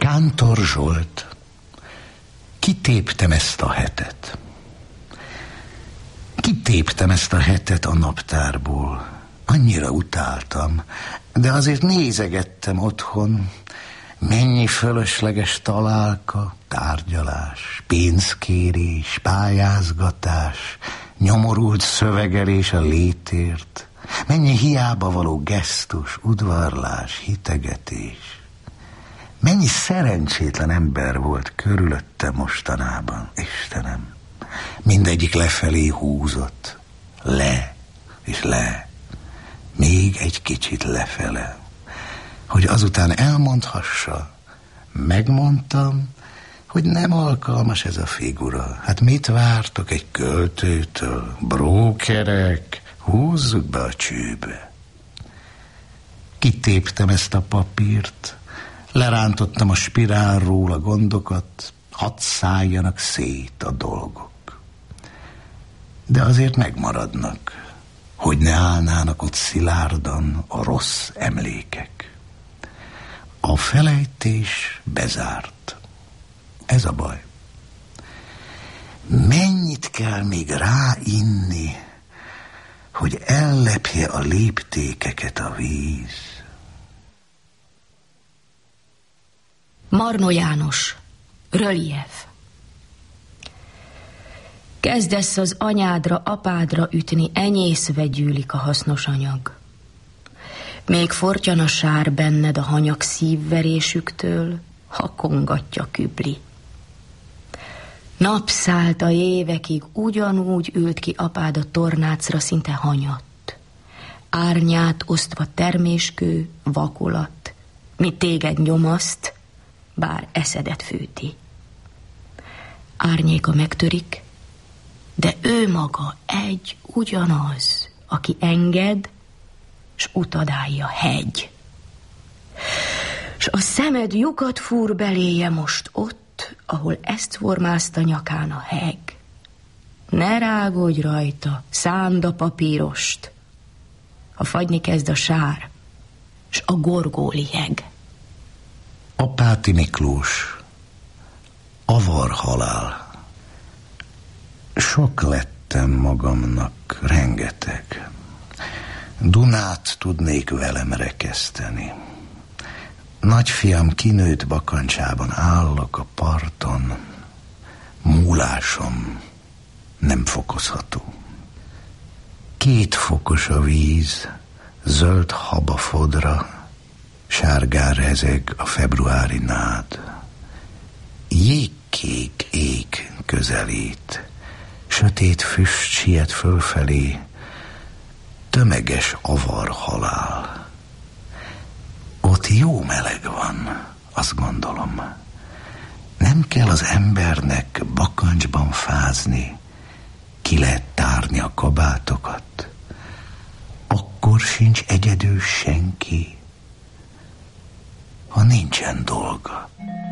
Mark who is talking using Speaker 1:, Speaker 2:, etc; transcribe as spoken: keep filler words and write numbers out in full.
Speaker 1: Kántor Zsolt. Kitéptem ezt a hetet. Kitéptem ezt a hetet a naptárból. Annyira utáltam, de azért nézegettem otthon. Mennyi fölösleges találka, tárgyalás, pénzkérés, pályázgatás, nyomorult szövegelés a létért. Mennyi hiába való gesztus, udvarlás, hitegetés. Mennyi szerencsétlen ember volt körülötte mostanában, Istenem. Mindegyik lefelé húzott, le és le, még egy kicsit lefele, hogy azután elmondhassa, megmondtam, hogy nem alkalmas ez a figura. Hát mit vártok egy költőtől? Brókerek, húzzuk be a csőbe. Kitéptem ezt a papírt, lerántottam a spirálról a gondokat, hadd szálljanak szét a dolgok. De azért megmaradnak, hogy ne állnának ott szilárdan a rossz emlékek. A felejtés bezárt. Ez a baj. Mennyit kell még ráinni, hogy ellepje a léptékeket a víz?
Speaker 2: Marno János, Rölief. Kezdesz az anyádra, apádra ütni, enyészve gyűlik a hasznos anyag. Még fortyan a sár benned a hanyag szívverésüktől, hakongatja kübli. Napszállta évekig ugyanúgy ült ki apád a tornácra, szinte hanyatt. Árnyát osztva terméskő, vakolat, mi téged nyomaszt, bár eszedet fűti. Árnyéka megtörik, de ő maga egy ugyanaz, aki enged, s utadálja hegy. S a szemed lyukat fúr beléje most ott, ahol ezt formázta nyakán a heg. Ne rágódj rajta, szánd a papírost, ha fagyni kezd a sár, s a gorgó liheg.
Speaker 1: Apáti Miklós, avar halál. Sok lettem magamnak, rengeteg. Dunát tudnék velem rekeszteni. Nagyfiam kinőtt bakancsában állok a parton. Múlásom nem fokozható. Két fokos a víz, zöld habafodra, sárgán rezeg a februári nád. Jégkék ég közelít, sötét füst siet fölfelé, tömeges avar halál. Ott jó meleg van, azt gondolom. Nem kell az embernek bakancsban fázni, ki lehet tárni a kabátokat. Akkor sincs egyedül senki, ha nincsen dolga.